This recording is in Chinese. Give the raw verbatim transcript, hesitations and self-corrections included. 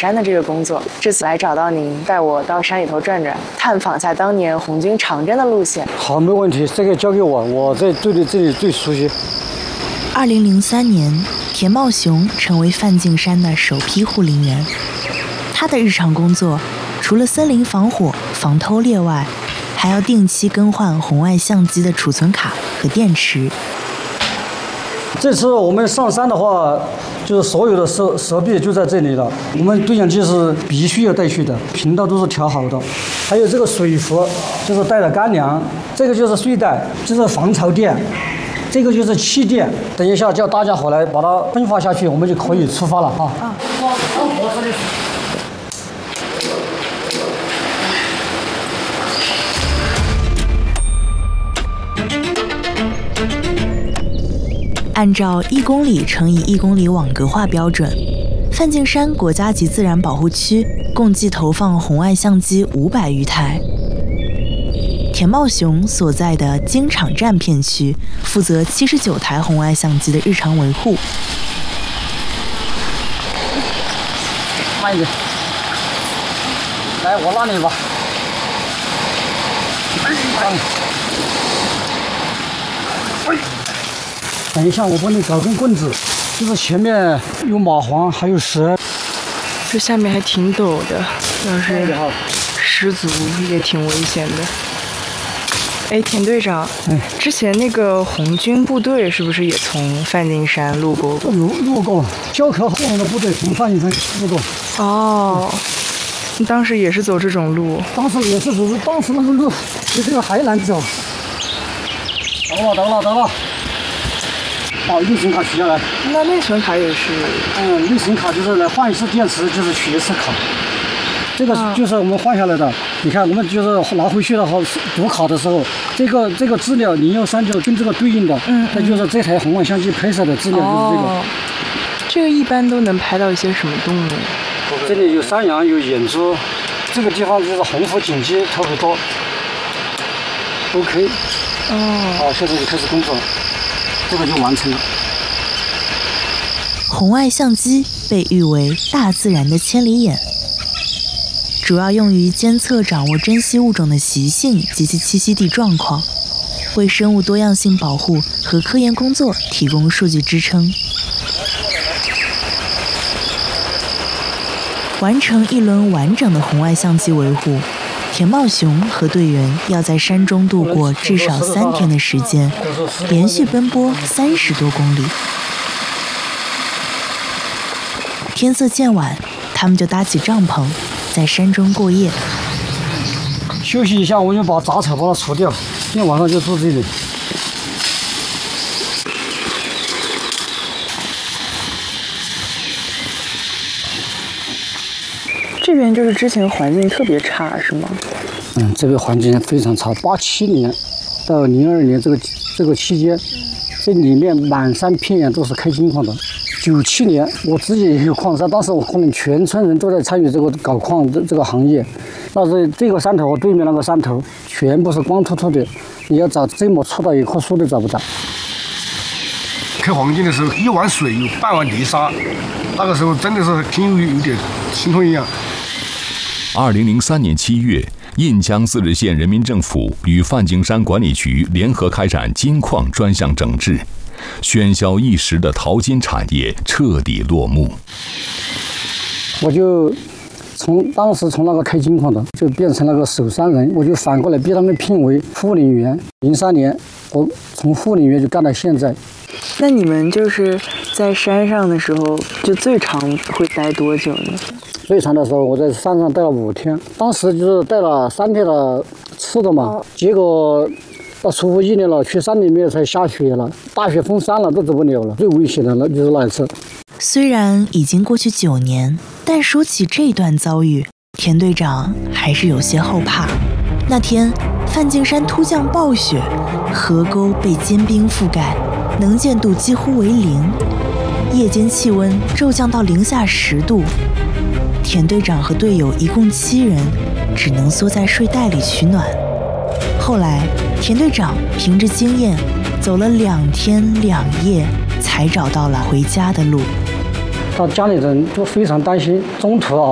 山的这个工作。这次来找到您，带我到山里头转转，探访下当年红军长征的路线。 好，没问题，这个交给我，我在队里这里最熟悉。 二零零三年，田茂雄成为梵净山的首批护林员。他的日常工作除了森林防火、防偷猎外，还要定期更换红外相机的储存卡和电池。 这次我们上山的话，就是所有的设设备就在这里了。我们对讲机是必须要带去的，频道都是调好的。还有这个水壶，就是带了干粮。这个就是睡袋，就是防潮垫。这个就是气垫。等一下叫大家伙来把它分发下去，我们就可以出发了啊！啊， 按照一公里乘以一公里网格化标准，梵净山国家级自然保护区共计投放红外相机五百余台。田茂雄所在的金场站片区负责七十九台红外相机的日常维护。 慢一点，来，我拉你吧。哎。等一下，我帮你搞根棍子，就是前面有蚂蟥，还有蛇。 这下面还挺陡的，要是失足也挺危险的。哎，田队长，哎，之前那个红军部队是不是也从梵净山路过？ 路路过，教科后面的部队从梵净山路过。 哦，你当时也是走这种路？ 当时也是走，当时那个路比这个还难走。得了，得了，得了。把内存卡取下来。 那内存卡也是？ 嗯，内存卡就是来换一次电池，就是取一次卡。这个就是我们换下来的。啊、你看，我们就是拿回去的话，读卡的时候，这个这个资料零幺三就跟这个对应的。嗯。那就是这台红外相机拍摄的资料就是这个。哦、 这个一般都能拍到一些什么动物？ 这里有山羊，有野猪。这个地方就是红腹锦鸡特别多。OK。哦。好，现在就开始工作。这个就完成了。 红外相机被誉为大自然的千里眼，主要用于监测掌握珍稀物种的习性及其栖息地状况，为生物多样性保护和科研工作提供数据支撑。完成一轮完整的红外相机维护，田茂雄和队员要在山中度过至少三天的时间，连续奔波三十多公里。天色渐晚，他们就搭起帐篷，在山中过夜。 休息一下，我就把杂草把它除掉。今天晚上就住这里。 这边就是之前环境特别差，是吗？ 嗯，这个环境非常差。八七年到零二年这个这个期间，这里面满山遍野都是开金矿的。九七年我自己也有矿山，当时我可能全村人都在参与这个搞矿的这个行业。但是这个山头和对面那个山头全部是光秃秃的，你要找这么粗的一棵树都找不到。 开黄金的时候，一碗水有半碗泥沙，那个时候真的是心有有点心痛一样。 二零零三年七月，印江自治县人民政府与梵净山管理局联合开展金矿专项整治，喧嚣一时的淘金产业彻底落幕。 我就从当时从那个开金矿的，就变成了个守山人，我就反过来被他们聘为护林员。零三年，我从护林员就干到现在。 那你们就是在山上的时候，就最长会待多久呢？ 最长的时候，我在山上待了五天，当时就是带了三天的吃的嘛，哦、结果到出乎意料了，去山里面才下雪了，大雪封山了，都走不了了。最危险的那就是那一次。 虽然已经过去九年，但说起这段遭遇，田队长还是有些后怕。那天，梵净山突降暴雪，河沟被坚冰覆盖，能见度几乎为零，夜间气温骤降到零下十度。田队长和队友一共七人，只能缩在睡袋里取暖。后来，田队长凭着经验，走了两天两夜，才找到了回家的路。 到家里人就非常担心，中途啊。